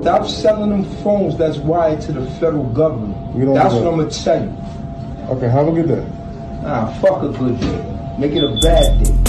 Stop selling them phones that's wired to the federal government. That's what I'm gonna tell you. Okay, have a good day. Fuck a good day. Make it a bad day.